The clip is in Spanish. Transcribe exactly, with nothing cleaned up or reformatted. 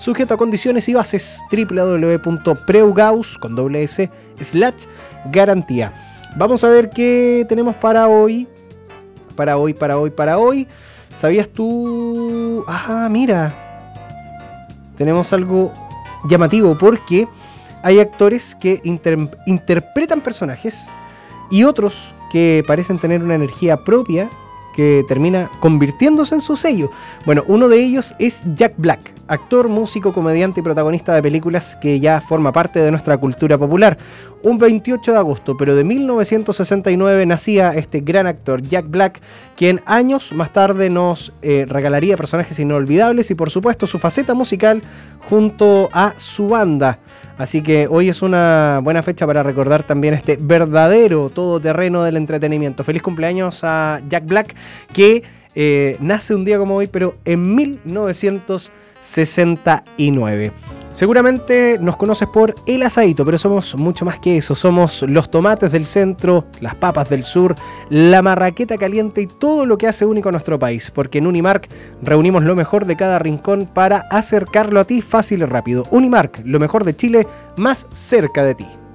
sujeto a condiciones y bases. doble u doble u doble u punto preugaus con doble S slash garantía. Vamos a ver qué tenemos para hoy. Para hoy, para hoy, para hoy. ¿Sabías tú? Ah, mira. Tenemos algo llamativo porque hay actores que inter- interpretan personajes y otros que parecen tener una energía propia que termina convirtiéndose en su sello. Bueno, uno de ellos es Jack Black, actor, músico, comediante y protagonista de películas que ya forma parte de nuestra cultura popular. Un veintiocho de agosto, pero de mil novecientos sesenta y nueve, nacía este gran actor Jack Black, quien años más tarde nos eh, regalaría personajes inolvidables y por supuesto su faceta musical junto a su banda. Así que hoy es una buena fecha para recordar también este verdadero todoterreno del entretenimiento. Feliz cumpleaños a Jack Black, que eh, nace un día como hoy, pero en mil novecientos sesenta y nueve. Seguramente nos conoces por El Asadito, pero somos mucho más que eso. Somos los tomates del centro, las papas del sur, la marraqueta caliente y todo lo que hace único a nuestro país. Porque en Unimark reunimos lo mejor de cada rincón para acercarlo a ti fácil y rápido. Unimark, lo mejor de Chile, más cerca de ti.